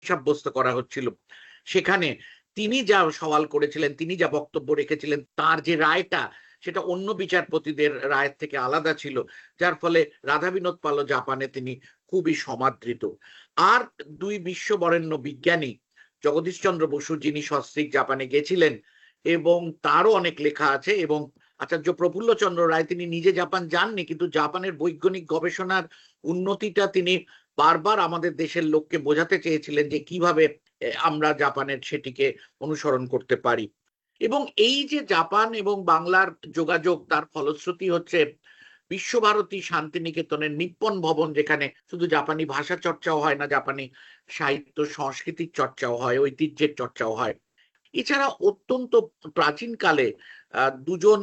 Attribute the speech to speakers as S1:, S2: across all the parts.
S1: সাব্যস্ত করা হচ্ছিল, সেখানে তিনি যা সওয়াল করেছিলেন, তিনি যা বক্তব্য রেখেছিলেন, তার যে রায়টা সেটা অন্য বিচারপতিদের রায়ের থেকে আলাদা ছিল, যার ফলে রাধা বিনোদ পালও জাপানে তিনি খুবই সমাদৃত। আর দুই বিশ্ববরেণ্য বিজ্ঞানী জগদীশচন্দ্র বসু, যিনি সস্ত্রীক জাপানে গেছিলেন এবং তারও অনেক লেখা আছে, এবং আচার্য প্রফুল্লচন্দ্র রায়, তিনি নিজে জাপান যাননি, কিন্তু জাপানের বৈজ্ঞানিক গবেষণার উন্নতিটা তিনি বারবার আমাদের দেশের লোককে বোঝাতে চেয়েছিলেন যে কিভাবে আমরা জাপানের সেটিকে অনুসরণ করতে পারি। এবং এই যে জাপান এবং বাংলার যোগাযোগ, তার ফলশ্রুতি হচ্ছে বিশ্বভারতী শান্তিনিকেতনের নিপ্পন ভবন, যেখানে শুধু জাপানি ভাষা চর্চাও হয় না, জাপানি সাহিত্য সংস্কৃতির চর্চাও হয়, ঐতিহ্যের চর্চাও হয়। এছাড়া অত্যন্ত প্রাচীনকালে দুজন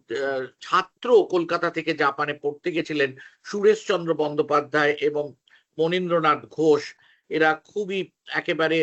S1: ছাত্র কলকাতা থেকে জাপানে পড়তে গেছিলেন, সুরেশচন্দ্র বন্দ্যোপাধ্যায় এবং মনীন্দ্রনাথ ঘোষ। এরা খুবই একেবারে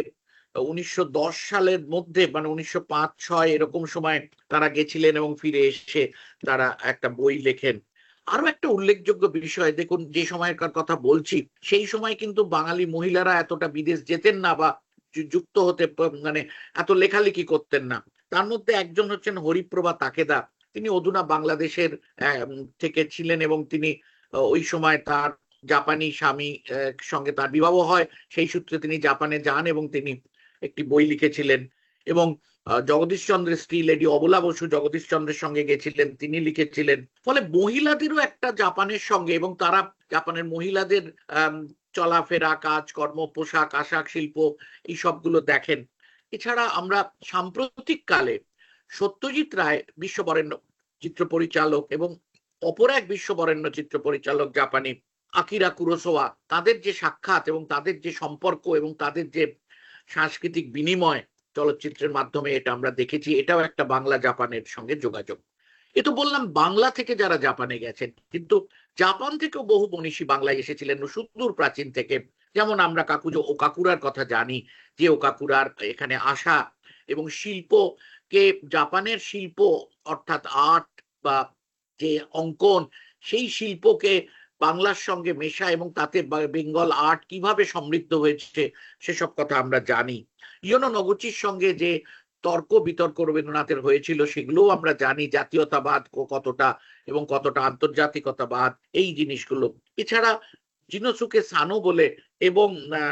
S1: 1910 সালের মধ্যে, মানে 1905-06 এরকম সময় তারা গেছিলেন এবং ফিরে এসে তারা একটা বই লেখেন। আরো একটা উল্লেখযোগ্য বিষয় দেখুন, যে সময়কার কথা বলছি, সেই সময় কিন্তু বাঙালি মহিলারা এতটা বিদেশ যেতেন না বা যুক্ত হতে মানে এত লেখালেখি করতেন না। তার মধ্যে একজন হচ্ছেন হরিপ্রভা তাকেদা। তিনি অধুনা বাংলাদেশের থেকে ছিলেন এবং তিনি ওই সময় তার জাপানি স্বামী সঙ্গে তার বিবাহ হয়, সেই সূত্রে তিনি জাপানে যান এবং তিনি একটি বই লিখেছিলেন। এবং জগদীশচন্দ্রের স্ত্রী লেডি অবলা বসু জগদীশচন্দ্রের সঙ্গে গেছিলেন, তিনি লিখেছিলেন। ফলে মহিলাদেরও একটা জাপানের সঙ্গে, এবং তারা জাপানের মহিলাদের চলাফেরা, কাজকর্ম, পোশাক আশাক, শিল্প, এই সবগুলো দেখেন। এছাড়া আমরা সাম্প্রতিক কালে সত্যজিৎ রায়, বিশ্ববরেণ্য চিত্র পরিচালক, এবং অপর এক বিশ্ববরেণ্য চিত্র পরিচালক জাপানি আকিরা কুরোসাওয়া, তাদের যে সাক্ষাৎ এবং তাদের যে সম্পর্ক এবং তাদের যে সাংস্কৃতিক বিনিময় চলচ্চিত্রের মাধ্যমে, এটা আমরা দেখেছি। এটাও একটা বাংলা জাপানের সঙ্গে যোগাযোগ। এ তো বললাম বাংলা থেকে যারা জাপানে গেছেন, কিন্তু জাপান থেকেও বহু মনীষী বাংলায় এসেছিলেন সুদূর প্রাচীন থেকে। যেমন আমরা কাকুজো ওকাকুরার কথা জানি, যে ওকাকুরার এখানে আসা এবং শিল্পকে, জাপানের শিল্প অর্থাৎ আর্ট বা যে অঙ্কন, সেই শিল্পকে বাংলার সঙ্গে মেশা এবং তাতে বেঙ্গল আর্ট কিভাবে সমৃদ্ধ হয়েছে সেসব কথা আমরা জানি। ইয়োনো নগুচির সঙ্গে যে তর্ক বিতর্ক রবীন্দ্রনাথের হয়েছিল সেগুলোও আমরা জানি, জাতীয়তাবাদ কতটা এবং কতটা আন্তর্জাতিকতাবাদ, এই জিনিসগুলো। এছাড়া জিনোসুকে সানো বলে এবং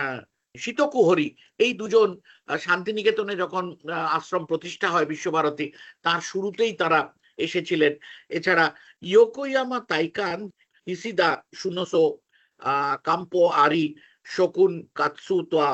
S1: শীতকু হরি, এই দুজন শান্তিনিকেতনে যখন আশ্রম প্রতিষ্ঠা হয় বিশ্বভারতী, তার শুরুতেই তারা এসেছিলেন। এছাড়া ইয়োকোয়ামা তাইকান, ইসিদা সুনোসো, কাম্পো আরি, শকুন কাতসুতোয়া,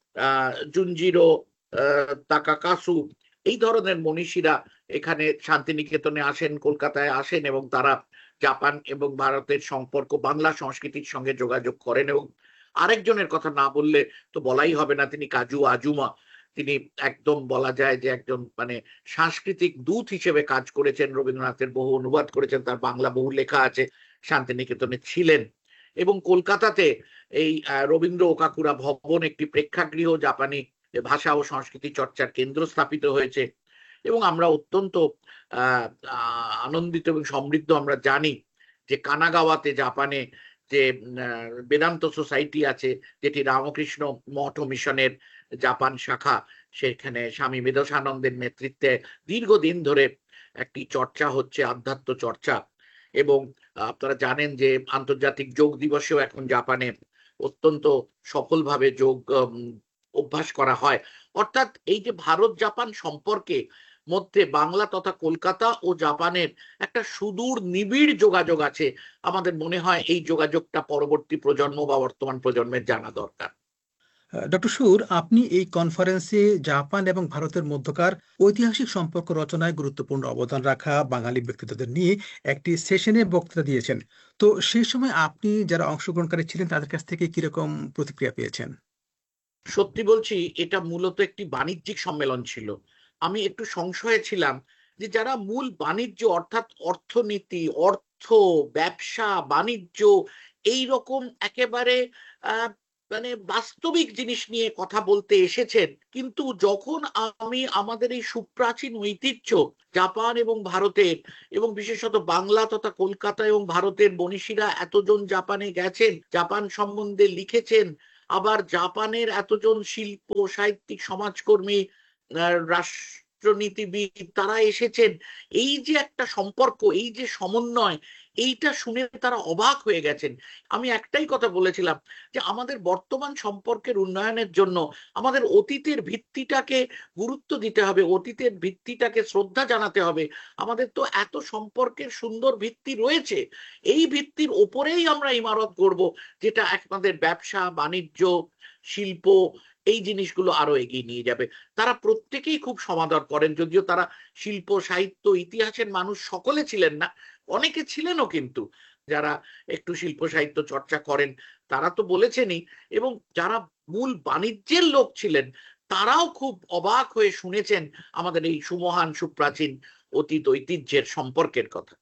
S1: জুনজিরো তাকাকাসু, এই ধরনের মনীষীরা এখানে শান্তিনিকেতনে আসেন, কলকাতায় আসেন, এবং তারা জাপান এবং ভারতের সম্পর্ক, বাংলা সংস্কৃতির সঙ্গে যোগাযোগ করেন। এবং আরেকজনের কথা না বললে তো বলাই হবে না, তিনি কাজু আজুমা। তিনি একদম বলা যায় যে একজন মানে সাংস্কৃতিক দূত হিসেবে কাজ করেছেন, রবীন্দ্রনাথের বহু অনুবাদ করেছেন, তার বাংলা বহু লেখা আছে, শান্তিনিকেতনে ছিলেন। এবং কলকাতাতে এই রবীন্দ্র ওকাকুরা ভবন, একটি প্রেক্ষাগৃহ, জাপানি ভাষা ও সংস্কৃতি চর্চার কেন্দ্র স্থাপিত হয়েছে। এবং আমরা অত্যন্ত আনন্দিত এবং সমৃদ্ধ, আমরা জানি যে কানাগাওয়াতে জাপানে যে বেদান্ত সোসাইটি আছে, যেটি রামকৃষ্ণ মঠ ও মিশনের জাপান শাখা, সেখানে স্বামী মেধসানন্দের নেতৃত্বে দীর্ঘদিন ধরে একটি চর্চা হচ্ছে, আধ্যাত্ম চর্চা। এবং আপনারা জানেন যে আন্তর্জাতিক যোগ দিবসেও এখন জাপানে অত্যন্ত সফলভাবে যোগ অভ্যাস করা হয়। অর্থাৎ এই যে ভারত জাপান সম্পর্কে মধ্যে বাংলা তথা কলকাতা ও জাপানের একটা সুদূর নিবিড় যোগাযোগ আছে। আমাদের মনে হয় এই যোগাযোগটা পরবর্তী প্রজন্ম বা বর্তমান প্রজন্মের জানা দরকার।
S2: ডক্টর সুর, আপনি এই কনফারেন্সে জাপান এবং ভারতের মধ্যকার ঐতিহাসিক সম্পর্ক রচনায় গুরুত্বপূর্ণ অবদান রাখা বাঙালি ব্যক্তিত্বদের নিয়ে একটি সেশনে বক্তৃতা দিয়েছেন। তো সেই সময় আপনি যারা অংশগ্রহণকারী ছিলেন তাদের কাছ থেকে কিরকম প্রতিক্রিয়া পেয়েছেন?
S1: সত্যি বলছি, এটা মূলত একটি বাণিজ্যিক সম্মেলন ছিল। আমি একটু সংশয়ে ছিলাম যে যারা মূল বাণিজ্য অর্থাৎ অর্থনীতি, অর্থ, ব্যবসা, বাণিজ্য, এই রকম একেবারে আহ মানে বাস্তবিক জিনিস নিয়ে কথা বলতে এসেছেন, কিন্তু যখন আমি আমাদের এই সুপ্রাচীন ঐতিহ্য জাপান এবং ভারতের, এবং বিশেষত বাংলা তথা কলকাতা এবং ভারতের মনীষীরা এতজন জাপানে গেছেন, জাপান সম্বন্ধে লিখেছেন, আবার জাপানের এতজন শিল্প সাহিত্যিক সমাজকর্মী রাষ্ট্রনীতিবিদ তারা এসেছেন। এই যে একটা সম্পর্ক, এই যে সমন্বয়, এইটা শুনে তারা অবাক হয়ে গেছেন। আমি একটাই কথা বলেছিলাম যে আমাদের বর্তমান সম্পর্কের উন্নয়নের জন্য আমাদের অতীতের ভিত্তিটাকে গুরুত্ব দিতে হবে, অতীতের ভিত্তিটাকে শ্রদ্ধা জানাতে হবে। আমাদের তো এত সম্পর্কের সুন্দর ভিত্তি রয়েছে, এই ভিত্তির ওপরেই আমরা ইমারত করব, যেটা আমাদের ব্যবসা বাণিজ্য শিল্প এই জিনিসগুলো আরো এগিয়ে নিয়ে যাবে। তারা প্রত্যেকেই খুব সমাদর করেন, যদিও তারা শিল্প সাহিত্য ইতিহাসের মানুষ সকলে ছিলেন না, অনেকে ছিলেনও, কিন্তু যারা একটু শিল্প সাহিত্য চর্চা করেন তারা তো বলেছেনই, এবং যারা মূল বাণিজ্যের লোক ছিলেন তারাও খুব অবাক হয়ে শুনেছেন আমাদের এই সুমহান সুপ্রাচীন অতীত ঐতিহ্যের সম্পর্কের কথা।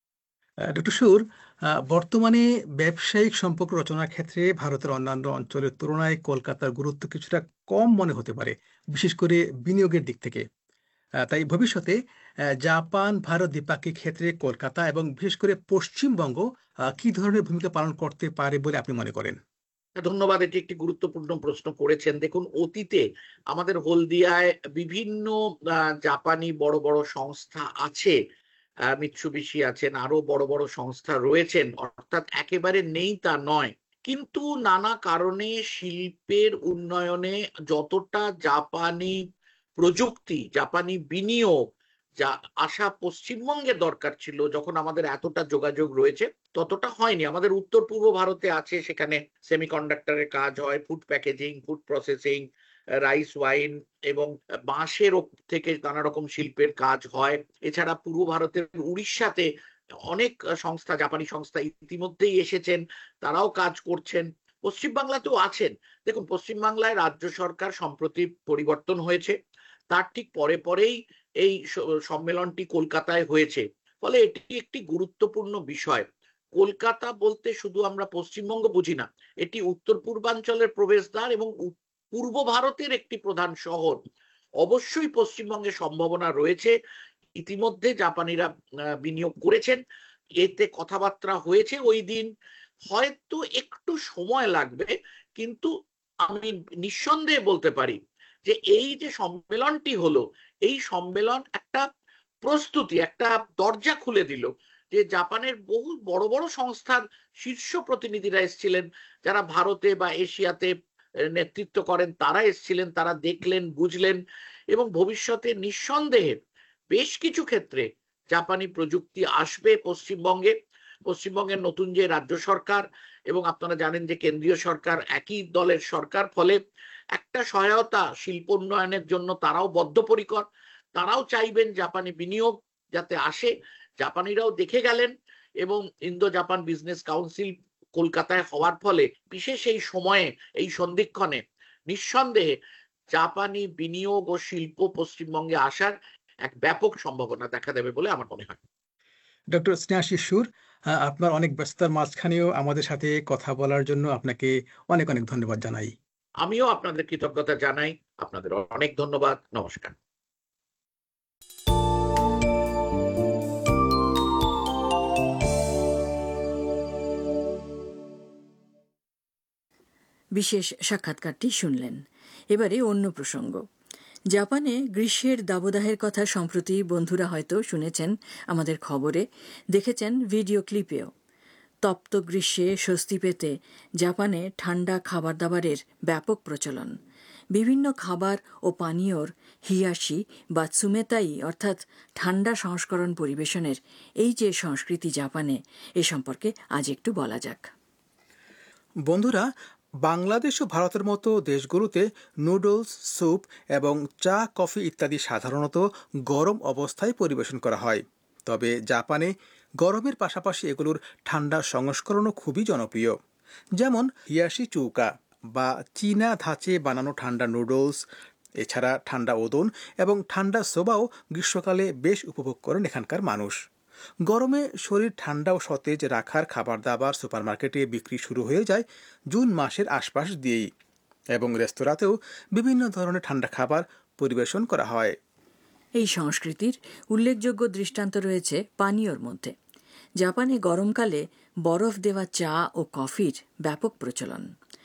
S2: ডক্টর সুর, বর্তমানে ব্যবসায়িক সম্পর্ক রচনার ক্ষেত্রে ভারতের অন্যান্য অঞ্চলের তুলনায় কলকাতার গুরুত্ব কিছুটা কম মনে হতে পারে, বিশেষ করে বিনিয়োগের দিক থেকে। তাই ভবিষ্যতে জাপান ভারত দ্বিপাক্ষিক ক্ষেত্রে কলকাতা এবং বিশেষ করে পশ্চিমবঙ্গ কি ধরনের ভূমিকা পালন করতে পারে বলে আপনি মনে করেন?
S1: ধন্যবাদ, এটি একটি গুরুত্বপূর্ণ প্রশ্ন করেছেন। দেখুন, অতীতে আমাদের হলদিয়ায় বিভিন্ন জাপানি বড় বড় সংস্থা আছে, মিৎসুবিশি আছেন, আরো বড় বড় সংস্থা রয়েছেন, অর্থাৎ একেবারে নেই তা নয়। কিন্তু নানা কারণে শিল্পের উন্নয়নে যতটা জাপানি প্রযুক্তি জাপানি বিনিয়োগ যা আসা পশ্চিমবঙ্গে দরকার ছিল, যখন আমাদের এতটা যোগাযোগ রয়েছে ততটা হয়নি। আমাদের উত্তর পূর্ব ভারতে আছে, সেখানে সেমিকন্ডাক্টরের কাজ হয়, food packaging, food processing, rice wine এবং বাঁশের থেকে নানা রকম শিল্পের কাজ হয়। এছাড়া পূর্ব ভারতের উড়িষ্যাতে অনেক সংস্থা, জাপানি সংস্থা ইতিমধ্যেই এসেছেন, তারাও কাজ করছেন। পশ্চিমবাংলাতেও আছেন। দেখুন, পশ্চিমবাংলায় রাজ্য সরকার সম্প্রতি পরিবর্তন হয়েছে, তার ঠিক পরে পরেই এই সম্মেলনটি কলকাতায় হয়েছে, ফলে এটি একটি গুরুত্বপূর্ণ বিষয়। কলকাতা বলতে শুধু আমরা পশ্চিমবঙ্গ বুঝি না, এটি উত্তর পূর্বাঞ্চলের প্রবেশদ্বার এবং পূর্ব ভারতের একটি প্রধান শহর। অবশ্যই পশ্চিমবঙ্গে সম্ভাবনা রয়েছে, ইতিমধ্যে জাপানিরা বিনিয়োগ করেছেন, এতে কথাবার্তা হয়েছে ওই দিন। হয়তো একটু সময় লাগবে, কিন্তু আমি নিঃসন্দেহে বলতে পারি যে এই যে সম্মেলনটি হলো, এই সম্মেলন একটা প্রস্তুতি, একটা দরজা খুলে দিল, যে জাপানের বহু বড় বড় সংস্থার শীর্ষ প্রতিনিধিরা এসেছিলেন, যারা ভারতে বা এশিয়াতে নেতৃত্ব করেন, তারা এসেছিলেন, তারা দেখলেন, বুঝলেন, এবং ভবিষ্যতে নিঃসন্দেহে বেশ কিছু ক্ষেত্রে জাপানি প্রযুক্তি আসবে পশ্চিমবঙ্গে। পশ্চিমবঙ্গের নতুন যে রাজ্য সরকার এবং আপনারা জানেন যে কেন্দ্রীয় সরকার একই দলের সরকার, ফলে একটা সহায়তা শিল্প উন্নয়নের জন্য তারাও বদ্ধপরিকর, তারাও চাইবেন জাপানি বিনিয়োগ যাতে আসে। জাপানিরাও দেখে গেলেন, এবং ইন্দো জাপান বিজনেস কাউন্সিল কলকাতায় হওয়ার ফলে বিশেষ এই সময়ে, এই সন্ধিক্ষণে নিঃসন্দেহে জাপানি বিনিয়োগ ও শিল্প পশ্চিমবঙ্গে আসার এক ব্যাপক সম্ভাবনা দেখা দেবে বলে আমার মনে হয়।
S2: ডক্টর স্নেহাশিস সুর, আপনার অনেক ব্যস্ততার মাঝখানেও আমাদের সাথে কথা বলার জন্য আপনাকে অনেক অনেক ধন্যবাদ জানাই।
S1: আমিও আপনাদের কৃতজ্ঞতা জানাই। আপনাদের অনেক ধন্যবাদ। নমস্কার।
S3: বিশেষ সাক্ষাৎকারটি শুনলেন। এবারে অন্য প্রসঙ্গ। জাপানে গ্রীষ্মের দাবদাহের কথা সম্প্রতি বন্ধুরা হয়তো শুনেছেন আমাদের খবরে, দেখেছেন ভিডিও ক্লিপেও। তপ্ত গ্রীষ্মে স্বস্তি পেতে জাপানে ঠান্ডা খাবার দাবারের ব্যাপক প্রচলন। বিভিন্ন খাবার ও পানীয়র হিয়াশি বা সুমেতাই অর্থাৎ ঠান্ডা সংস্করণ পরিবেশনের এই যে সংস্কৃতি জাপানে, এ সম্পর্কে আজ একটু বলা যাক।
S2: বন্ধুরা, বাংলাদেশ ও ভারতের মতো দেশগুলোতে নুডলস, স্যুপ এবং চা, কফি ইত্যাদি সাধারণত গরম অবস্থায় পরিবেশন করা হয়। তবে জাপানে গরমের পাশাপাশি এগুলোর ঠান্ডা সংস্করণও খুবই জনপ্রিয়, যেমন হিয়াশি চুকা বা চীনা ধাঁচে বানানো ঠান্ডা নুডলস। এছাড়া ঠান্ডা ওদন এবং ঠান্ডা সোবাও গ্রীষ্মকালে বেশ উপভোগ করেন এখানকার মানুষ। গরমে শরীর ঠান্ডা ও সতেজ রাখার খাবার দাবার সুপারমার্কেটে বিক্রি শুরু হয়ে যায় জুন মাসের আশপাশ দিয়েই, এবং রেস্তোরাঁতেও বিভিন্ন ধরনের ঠান্ডা খাবার পরিবেশন করা হয়।
S3: এই সংস্কৃতির উল্লেখযোগ্য দৃষ্টান্ত রয়েছে পানীয়র মধ্যে। জাপানে গরমকালে বরফ দেওয়া চা ও কফির ব্যাপক প্রচলন।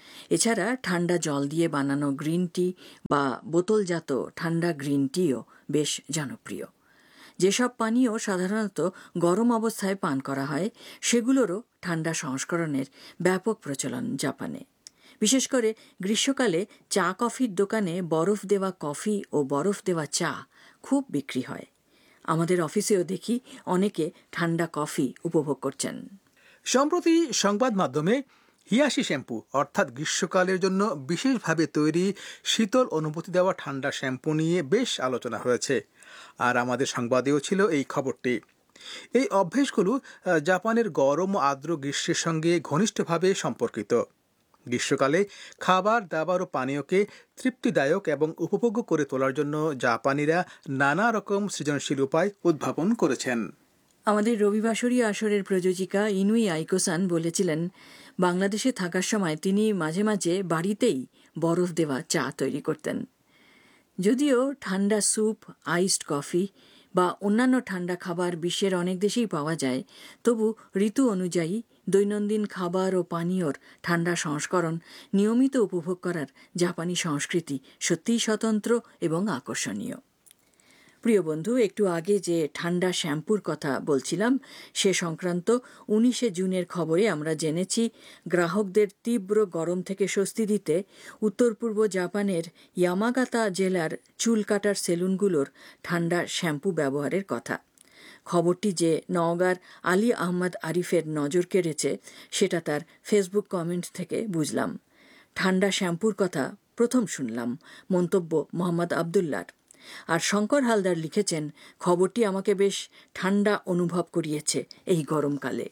S3: এছাড়া ঠান্ডা জল দিয়ে বানানো গ্রিন টি বা বোতলজাত ঠান্ডা গ্রিন টিও বেশ জনপ্রিয়। যেসব পানীয় সাধারণত গরম অবস্থায় পান করা হয় সেগুলোরও ঠান্ডা সংস্করণের ব্যাপক প্রচলন জাপানে। বিশেষ করে গ্রীষ্মকালে চা কফির দোকানে বরফ দেওয়া কফি ও বরফ দেওয়া চা খুব বিক্রি হয়। আমাদের অফিসেও দেখি অনেকে ঠান্ডা কফি উপভোগ করছেন।
S2: সম্প্রতি সংবাদ মাধ্যমে হিয়াশি শ্যাম্পু অর্থাৎ গ্রীষ্মকালের জন্য বিশেষভাবে তৈরি শীতল অনুভূতি দেওয়া ঠান্ডা শ্যাম্পু নিয়ে বেশ আলোচনা হয়েছে, আর আমাদের সংবাদেও ছিল এই খবরটি। এই অভ্যেসগুলো জাপানের গরম ও আর্দ্র গ্রীষ্মের সঙ্গে ঘনিষ্ঠভাবে সম্পর্কিত। গ্রীষ্মকালে খাবার দাবার ও পানীয়কে তৃপ্তিদায়ক এবং উপভোগ্য করে তোলার জন্য জাপানিরা নানা রকম সৃজনশীল উপায় উদ্ভাবন করেছেন।
S3: আমাদের রবিবাসরী আসরের প্রযোজিকা ইনুই আইকোসান বলেছিলেন, বাংলাদেশে থাকার সময় তিনি মাঝে মাঝে বাড়িতেই বরফ দেওয়া চা তৈরি করতেন। যদিও ঠান্ডা স্যুপ, আইসড কফি বা অন্যান্য ঠান্ডা খাবার বিশ্বের অনেক দেশেই পাওয়া যায়, তবু ঋতু অনুযায়ী দৈনন্দিন খাবার ও পানীয়র ঠান্ডা সংস্করণ নিয়মিত উপভোগ করার জাপানি সংস্কৃতি সত্যিই স্বতন্ত্র এবং আকর্ষণীয়। প্রিয় বন্ধু, একটু আগে যে ঠান্ডা শ্যাম্পুর কথা বলছিলাম সে সংক্রান্ত 19শে জুনের খবরে আমরা জেনেছি, গ্রাহকদের তীব্র গরম থেকে স্বস্তি দিতে উত্তর পূর্ব জাপানের ইয়ামাগাতা জেলার চুল কাটার সেলুনগুলোর ঠান্ডা শ্যাম্পু ব্যবহারের কথা। খবরটি যে নওগাঁর আলী আহমদ আরিফের নজর কেড়েছে সেটা তার ফেসবুক কমেন্ট থেকে বুঝলাম। ঠান্ডা শ্যাম্পুর কথা প্রথম শুনলাম, মন্তব্য মোহাম্মদ আবদুল্লার। আর শঙ্কর হালদার লিখেছেন, খবরটি আমাকে বেশ ঠান্ডা অনুভব করিয়েছে এই গরমকালে।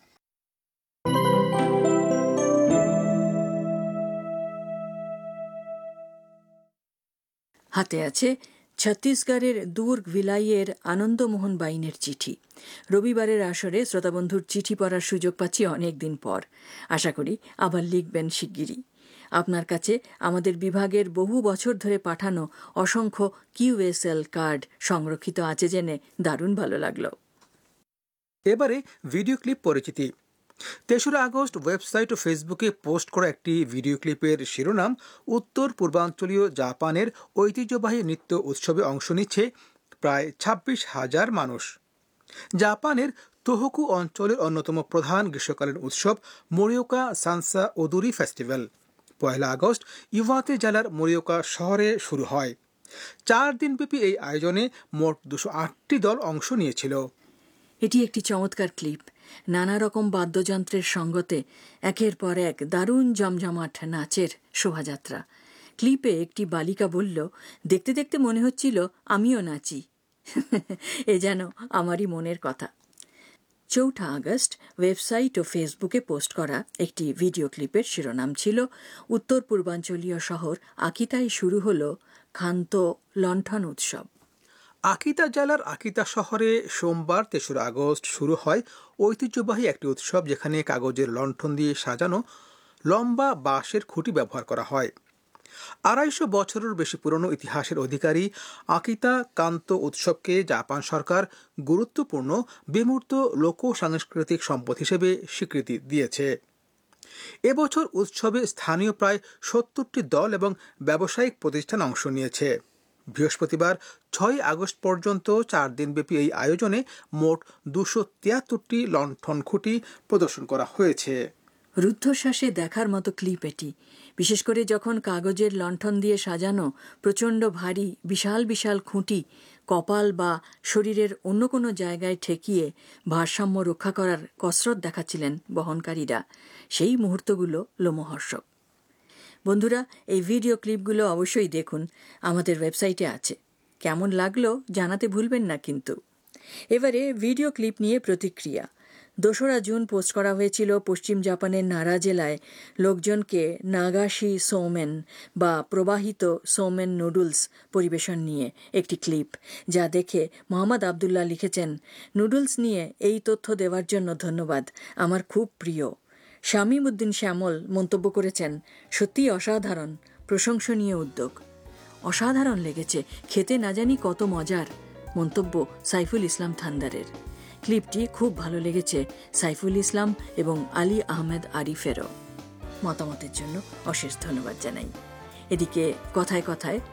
S3: হাতে আছে ছত্তিশগড়ের দুর্গ ভিলাইয়ের আনন্দমোহন বাইনের চিঠি। রবিবারের আসরে শ্রোতাবন্ধুর চিঠি পড়ার সুযোগ পাচ্ছি অনেক দিন পর। আশা করি আবার লিখবেন শিগগিরই। আপনার কাছে আমাদের বিভাগের বহু বছর ধরে পাঠানো অসংখ্য কিউএসএল কার্ড সংরক্ষিত আছে জেনে দারুণ ভালো লাগলো।
S2: এবারে ভিডিও ক্লিপ পরিচিতি। 3রা আগস্ট ওয়েবসাইট ও ফেসবুকে পোস্ট করা একটি ভিডিও ক্লিপের শিরোনাম, উত্তর পূর্বাঞ্চলীয় জাপানের ঐতিহ্যবাহী নৃত্য উৎসবে অংশ নিচ্ছে প্রায় 26,000 মানুষ। জাপানের তোহোকু অঞ্চলের অন্যতম প্রধান গ্রীষ্মকালীন উৎসব মোরিওকা সানসা ওদুরি ফেস্টিভ্যাল 1 আগস্ট ইওয়াতে জেলার মোরিওকা শহরে শুরু হয়। 4 দিনব্যাপী এই আয়োজনে মোট 208টি দল অংশ নিয়েছিল।
S3: এটি একটি চমৎকার ক্লিপ। নানা রকম বাদ্যযন্ত্রের সঙ্গতে একের পর এক দারুণ জমজমাট নাচের শোভাযাত্রা। ক্লিপে একটি বালিকা বলল, দেখতে দেখতে মনে হচ্ছিল আমিও নাচি। এ যেন আমারই মনের কথা। 4 আগস্ট ওয়েবসাইট ও ফেসবুকে পোস্ট করা একটি ভিডিও ক্লিপের শিরোনাম ছিল, উত্তর পূর্বাঞ্চলীয় শহর আকিতায় শুরু হল খান্তো লণ্ঠন উৎসব।
S2: আকিতা জেলার আকিতা শহরে সোমবার 3রা আগস্ট শুরু হয় ঐতিহ্যবাহী একটি উৎসব, যেখানে কাগজের লণ্ঠন দিয়ে সাজানো লম্বা বাঁশের খুঁটি ব্যবহার করা হয়। 250 বছরের বেশি পুরনো ইতিহাসের অধিকারী আকিতা কান্তো উৎসবকে জাপান সরকার গুরুত্বপূর্ণ বিমূর্ত লোক সাংস্কৃতিক সম্পদ হিসেবে স্বীকৃতি দিয়েছে। এবছর উৎসবে স্থানীয় প্রায় 70টি দল এবং ব্যবসায়িক প্রতিষ্ঠান অংশ নিয়েছে। বৃহস্পতিবার 6 আগস্ট পর্যন্ত 4 দিনব্যাপী এই আয়োজনে মোট 273টি লণ্ঠন খুঁটি প্রদর্শন করা হয়েছে।
S3: রুদ্ধশ্বাসে দেখার মতো ক্লিপ এটি, বিশেষ করে যখন কাগজের লণ্ঠন দিয়ে সাজানো প্রচণ্ড ভারী বিশাল বিশাল খুঁটি কপাল বা শরীরের অন্য কোনো জায়গায় ঠেকিয়ে ভারসাম্য রক্ষা করার কসরত দেখাচ্ছিলেন বহনকারীরা। সেই মুহূর্তগুলো লোমহর্ষক। বন্ধুরা, এই ভিডিও ক্লিপগুলো অবশ্যই দেখুন, আমাদের ওয়েবসাইটে আছে। কেমন লাগলো জানাতে ভুলবেন না কিন্তু। এবারে ভিডিও ক্লিপ নিয়ে প্রতিক্রিয়া। 2রা জুন পোস্ট করা হয়েছিল পশ্চিম জাপানের নারা জেলায় লোকজনকে নাগাশি সোমেন বা প্রবাহিত সোমেন নুডলস পরিবেশন নিয়ে একটি ক্লিপ, যা দেখে মোহাম্মদ আবদুল্লাহ লিখেছেন, নুডলস নিয়ে এই তথ্য দেওয়ার জন্য ধন্যবাদ, আমার খুব প্রিয়। শামীম উদ্দিন শ্যামল মন্তব্য করেছেন, সত্যিই অসাধারণ, প্রশংসনীয় উদ্যোগ। অসাধারণ লেগেছে, খেতে না জানি কত মজার, মন্তব্য সাইফুল ইসলাম থান্দারের। ক্লিপটি খুব ভালো লেগেছে সাইফুল ইসলাম এবং আলী আহমেদ আরিফেরও। মতামতের জন্য অশেষ ধন্যবাদ জানাই। এদিকে কথায় কথায়